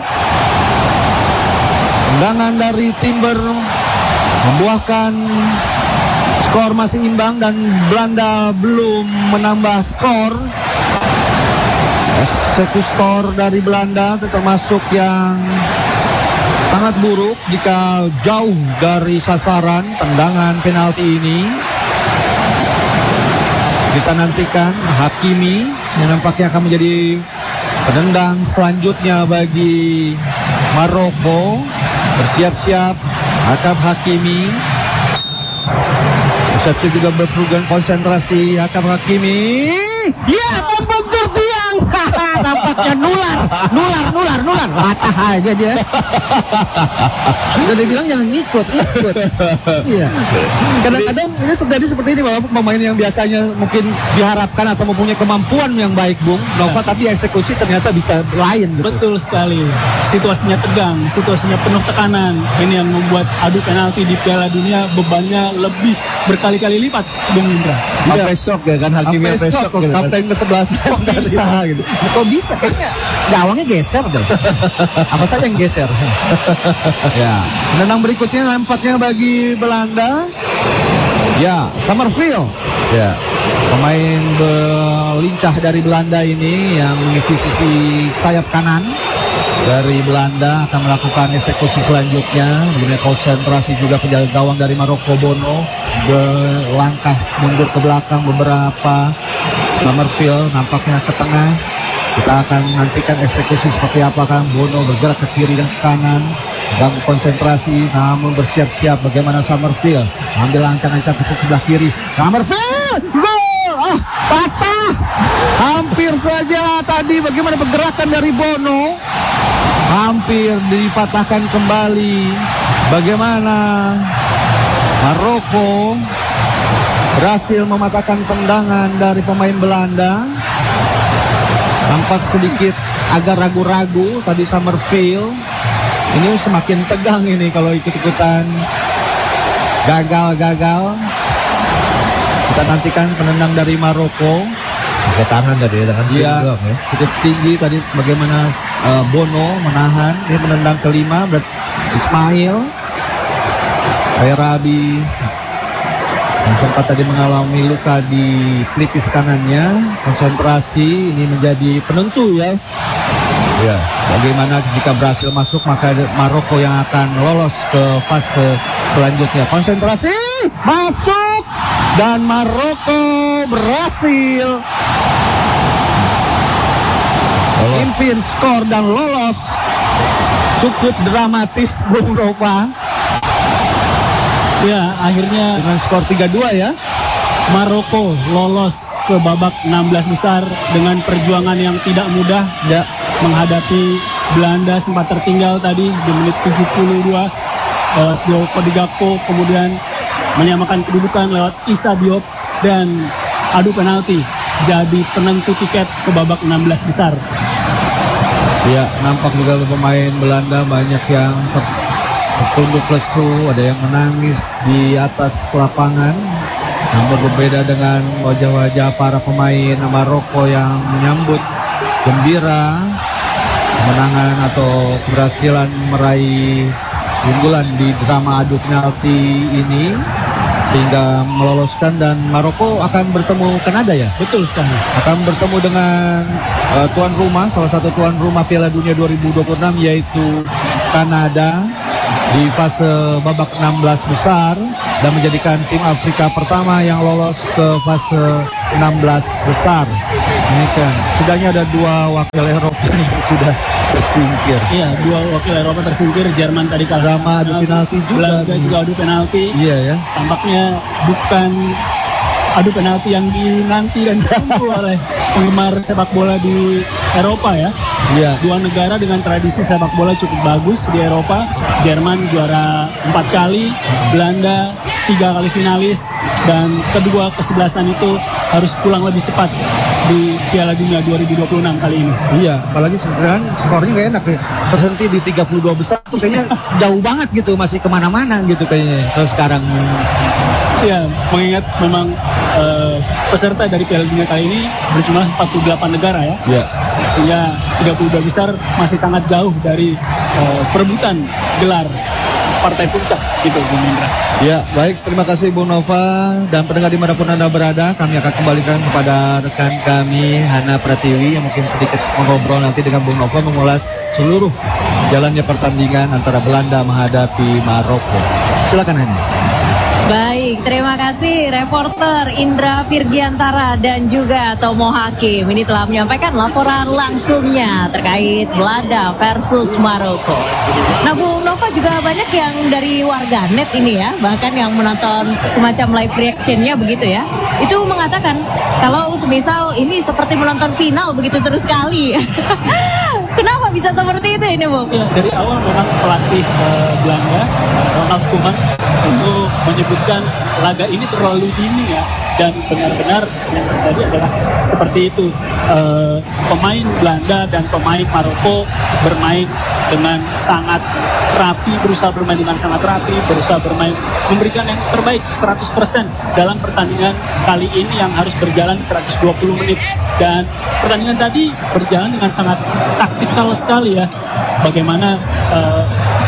[SPEAKER 3] Tendangan dari Timber membuahkan skor masih imbang dan Belanda belum menambah skor. Eksekutor dari Belanda termasuk yang sangat buruk jika jauh dari sasaran tendangan penalti ini. Kita nantikan Hakimi yang nampaknya akan menjadi penendang selanjutnya bagi Maroko. Bersiap-siap Akab Hakimi. Bersiap-siap juga Bertrugen, konsentrasi Akab Hakimi. Ya, membentur tiang. Nampaknya nular, nular, nular, nular. Patah aja dia. Udah dibilang jangan ngikut, ikut. Iya. Kadang-kadang ini terjadi seperti ini, bahwa pemain yang biasanya mungkin diharapkan atau mempunyai kemampuan yang baik, Bung Nova, tapi eksekusi ternyata bisa lain gitu.
[SPEAKER 2] Betul sekali. Situasinya tegang, situasinya penuh tekanan. Ini yang membuat adu penalti di Piala Dunia bebannya lebih berkali-kali lipat, Bung Indra.
[SPEAKER 1] Sampai shock ya kan, Hakimi
[SPEAKER 3] Sampai
[SPEAKER 1] sampai
[SPEAKER 3] shock,
[SPEAKER 1] shock gitu kan.
[SPEAKER 3] kapten ke sebelas kok bisa gitu. Kok bisa? Kayaknya gawangnya geser deh. Apa saja yang geser? Ya, penendang berikutnya nampaknya bagi Belanda. Ya, Summerfield.
[SPEAKER 1] Ya.
[SPEAKER 3] Pemain belincah dari Belanda ini yang mengisi sisi sayap kanan dari Belanda akan melakukan eksekusi selanjutnya. Kemudian konsentrasi juga penjaga gawang dari Maroko, Bono, berlangkah mundur ke belakang beberapa. Summerfield nampaknya ke tengah. Kita akan nantikan eksekusi seperti apa, kan. Bono bergerak ke kiri dan ke kanan dan konsentrasi, namun bersiap-siap bagaimana Summerfield ambil ancang-ancang ke sebelah kiri. Summerfield gol, ah, patah hampir saja tadi. Bagaimana pergerakan dari Bono, hampir dipatahkan kembali. Bagaimana Maroko berhasil mematahkan tendangan dari pemain Belanda. Nampak sedikit agak ragu-ragu tadi Summerfield. Ini semakin tegang ini kalau ikut-ikutan gagal-gagal. Kita nantikan penendang dari Maroko.
[SPEAKER 1] Pakai tangan tadi, tangan kiri
[SPEAKER 3] Dia
[SPEAKER 1] doang ya.
[SPEAKER 3] cukup tinggi tadi, bagaimana uh, Bono menahan. Dia menendang kelima, berat Ismail Sayrabi yang sempat tadi mengalami luka di pelipis kanannya. Konsentrasi ini menjadi penentu ya.
[SPEAKER 1] Iya.
[SPEAKER 3] Bagaimana jika berhasil masuk, maka Maroko yang akan lolos ke fase selanjutnya. Konsentrasi, masuk, dan Maroko berhasil memimpin skor dan lolos. Cukup dramatis, Bung Nova.
[SPEAKER 2] Ya, akhirnya
[SPEAKER 3] Dengan skor tiga dua ya.
[SPEAKER 2] Maroko lolos ke babak enam belas besar dengan perjuangan yang tidak mudah
[SPEAKER 3] Ya,
[SPEAKER 2] menghadapi Belanda. Sempat tertinggal tadi di menit tujuh puluh dua lewat gol Cody Gakpo, kemudian menyamakan kedudukan lewat Issa Diop, dan adu penalti jadi penentu tiket ke babak enam belas besar.
[SPEAKER 3] ya, nampak juga pemain Belanda banyak yang ter- tertunduk lesu, ada yang menangis di atas lapangan. Namun berbeda dengan wajah-wajah para pemain Maroko yang menyambut gembira kemenangan atau keberhasilan meraih keunggulan di drama adu penalti ini, sehingga meloloskan. Dan Maroko akan bertemu Kanada ya?
[SPEAKER 2] Betul sekali.
[SPEAKER 3] Akan bertemu dengan uh, tuan rumah, salah satu tuan rumah Piala Dunia dua ribu dua puluh enam yaitu Kanada di fase babak enam belas besar dan menjadikan tim Afrika pertama yang lolos ke fase enam belas besar. Ini kan setidaknya ada dua wakil Eropa yang sudah tersingkir.
[SPEAKER 2] Iya, dua wakil Eropa tersingkir. Jerman tadi kalah
[SPEAKER 3] Drama adu penalti juga.
[SPEAKER 2] Belanda juga adu penalti.
[SPEAKER 3] Iya ya.
[SPEAKER 2] Tampaknya bukan adu penalti yang dinanti dan ditunggu oleh penggemar sepak bola di Eropa ya.
[SPEAKER 3] Iya.
[SPEAKER 2] Dua negara dengan tradisi sepak bola cukup bagus di Eropa. Jerman juara empat kali, Belanda tiga kali finalis, dan kedua kesebelasan itu harus pulang lebih cepat di Piala Dunia dua ribu dua puluh enam kali ini.
[SPEAKER 3] Iya, apalagi sebenarnya skornya gak enak ya. Terhenti di tiga puluh dua besar tuh kayaknya jauh banget gitu, masih kemana-mana gitu kayaknya. Terus sekarang
[SPEAKER 2] Ya, mengingat memang uh, peserta dari Piala Dunia kali ini berjumlah empat puluh delapan negara ya.
[SPEAKER 3] Iya.
[SPEAKER 2] Sehingga tiga puluh dua besar masih sangat jauh dari uh, perebutan gelar partai puncak gitu, Bung Indra.
[SPEAKER 3] Ya, baik, terima kasih Bung Nova dan pendengar dimanapun Anda berada. Kami akan kembalikan kepada rekan kami Hana Pratiwi yang mungkin sedikit mengobrol nanti dengan Bung Nova mengulas seluruh jalannya pertandingan antara Belanda menghadapi Maroko. Silakan Hana.
[SPEAKER 4] Baik, terima kasih reporter Indra Virgiantara dan juga Tomo Hakim. Ini telah menyampaikan laporan langsungnya terkait Belanda versus Maroko. Nah, Bu Nova, juga banyak yang dari warganet ini ya, bahkan yang menonton semacam live reactionnya begitu ya, itu mengatakan kalau semisal ini seperti menonton final begitu seru sekali. Kenapa bisa seperti itu ini, Bu?
[SPEAKER 2] Ya, dari awal memang pelatih uh, Belanda, Ronald Koeman, itu menyebutkan laga ini terlalu dini ya, dan benar-benar yang terjadi adalah seperti itu. Uh, pemain Belanda dan pemain Maroko bermain dengan sangat rapi, berusaha bermain dengan sangat rapi, berusaha bermain memberikan yang terbaik seratus persen dalam pertandingan kali ini yang harus berjalan seratus dua puluh menit. Dan pertandingan tadi berjalan dengan sangat taktikal sekali ya. Bagaimana uh,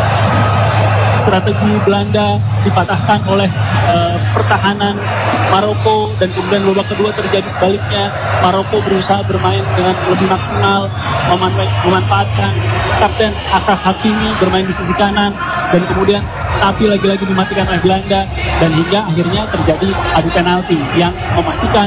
[SPEAKER 2] strategi Belanda dipatahkan oleh uh, pertahanan Maroko, dan kemudian babak kedua terjadi sebaliknya. Maroko berusaha bermain dengan lebih maksimal, memanfaatkan Kapten Achraf Hakimi bermain di sisi kanan, dan kemudian tapi lagi-lagi dimatikan oleh Belanda, dan hingga akhirnya terjadi adu penalti yang memastikan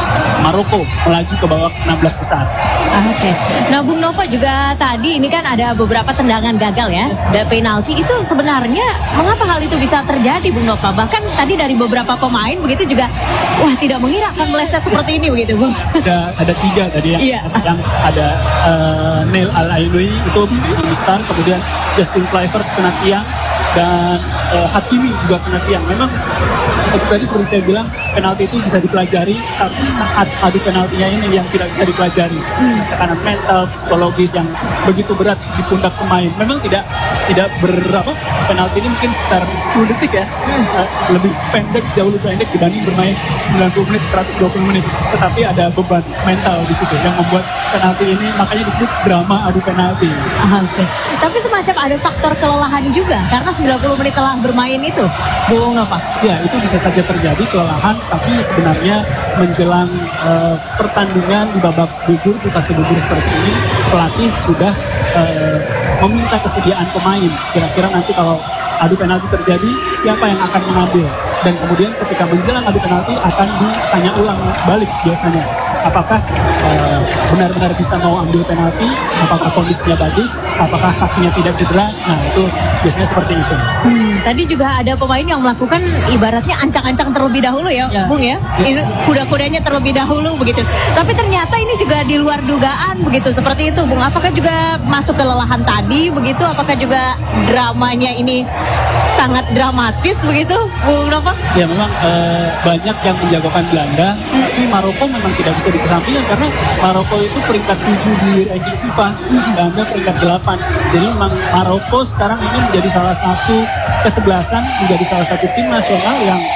[SPEAKER 2] Maroko melaju ke babak enam belas besar.
[SPEAKER 4] Oke, okay. Nah Bung Nova, juga tadi ini kan ada beberapa tendangan gagal ya, ada penalti. Itu sebenarnya mengapa hal itu bisa terjadi, Bung Nova? Bahkan tadi dari beberapa pemain begitu juga, wah tidak mengira akan meleset seperti ini begitu, Bung.
[SPEAKER 2] Ada ada tiga tadi ya,
[SPEAKER 4] Iya.
[SPEAKER 2] yang ada uh, Neil Al-Ainoui itu di start, kemudian Justin Kluivert kena tiang, dan uh, Hakimi juga kena tiang. Memang tadi seperti saya bilang, penalti itu bisa dipelajari, tapi saat adu penaltinya ini yang tidak bisa dipelajari. Tekanan mental, psikologis yang begitu berat di pundak pemain. Memang tidak tidak berapa, penalti ini mungkin sekitar sepuluh detik ya, uh, lebih pendek, jauh lebih pendek dibanding bermain sembilan puluh menit, seratus dua puluh menit. Tetapi ada beban mental di situ yang membuat penalti ini makanya disebut drama adu penalti.
[SPEAKER 4] Oke, okay. Tapi semacam ada faktor kelelahan juga karena sembilan puluh menit telah bermain itu, Bung Nova.
[SPEAKER 2] Ya, itu bisa saja terjadi kelelahan, tapi sebenarnya menjelang uh, pertandingan di babak gugur, di fase gugur seperti ini, pelatih sudah uh, meminta kesediaan pemain. Kira-kira nanti kalau adu penalti terjadi, siapa yang akan mengambil? Dan kemudian ketika menjelang adu penalti akan ditanya ulang balik biasanya. Apakah uh, benar-benar bisa mau ambil penalti? Apakah kondisinya bagus? Apakah kakinya tidak cedera? Nah, itu biasanya seperti itu.
[SPEAKER 4] Hmm, tadi juga ada pemain yang melakukan ibaratnya ancang-ancang terlebih dahulu ya,
[SPEAKER 2] Ya.
[SPEAKER 4] Bung ya. Ini kuda-kudanya terlebih dahulu begitu. Tapi ternyata ini juga di luar dugaan begitu, seperti itu, Bung. Apakah juga masuk kelelahan tadi begitu? Apakah juga dramanya ini sangat dramatis begitu, Bung Nova?
[SPEAKER 2] Ya, memang uh, banyak yang menjagokan Belanda, tapi Maroko memang tidak bisa dikesampingkan karena Maroko itu peringkat tujuh di ranking FIFA, Belanda peringkat delapan. Jadi memang Maroko sekarang ini menjadi salah satu kesebelasan, menjadi salah satu tim nasional yang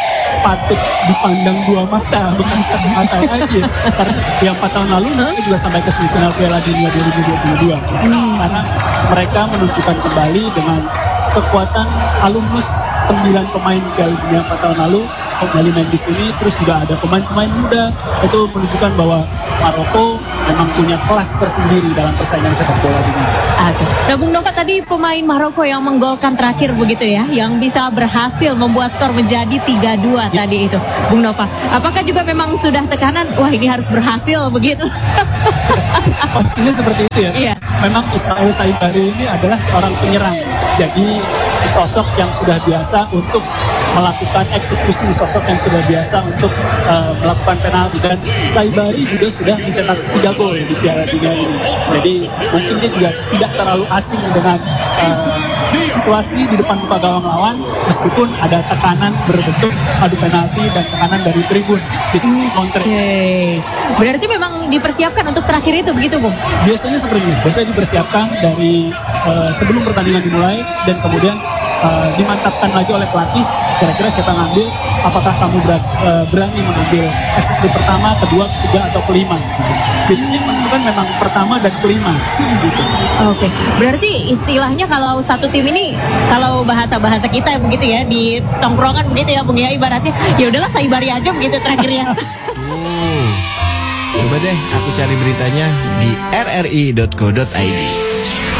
[SPEAKER 2] patut dipandang dua mata, bukan satu mata aja. Karena yang empat tahun lalu mereka juga sampai ke semifinal Piala Dunia dua ribu dua puluh dua. Sekarang mereka menunjukkan kembali dengan kekuatan alumnus sembilan pemain Piala Dunia empat tahun lalu kembali main di sini, terus juga ada pemain-pemain muda. Itu menunjukkan bahwa Maroko memang punya kelas tersendiri dalam persaingan sepak bola dunia.
[SPEAKER 4] Oke. Nah, Bung Nova, tadi pemain Maroko yang menggolkan terakhir begitu ya, yang bisa berhasil membuat skor menjadi tiga dua ya. Tadi itu, Bung Nova. Apakah juga memang sudah tekanan, wah ini harus berhasil begitu?
[SPEAKER 2] Pastinya seperti itu ya.
[SPEAKER 4] Iya.
[SPEAKER 2] Memang Ismail Saibari ini adalah seorang penyerang. Jadi sosok yang sudah biasa untuk melakukan eksekusi, sosok yang sudah biasa untuk uh, melakukan penalti, dan Saibari juga sudah mencetak tiga gol di Piala Dunia ini. Jadi mungkin dia juga tidak terlalu asing dengan uh, situasi di depan muka gawang lawan, meskipun ada tekanan berbentuk adu penalti dan tekanan dari tribun di sisi counter.
[SPEAKER 4] Oke. Berarti memang dipersiapkan untuk terakhir itu begitu, Bung?
[SPEAKER 2] Biasanya seperti itu. Biasanya dipersiapkan dari uh, sebelum pertandingan dimulai, dan kemudian uh, dimantapkan lagi oleh pelatih. Kira-kira siapa ngambil? Apakah kamu beras, uh, berani mengambil eksekusi pertama, kedua, ketiga, atau kelima? Biasanya menentukan memang pertama dan kelima. Gitu.
[SPEAKER 4] Oke. Berarti istilahnya kalau satu tim ini, kalau bahasa-bahasa kita begitu ya, di tongkrongan begitu ya, Bung ya, ibaratnya ya udahlah Saibari aja begitu terakhirnya.
[SPEAKER 5] Oh, coba deh aku cari beritanya di r r i dot co dot i d.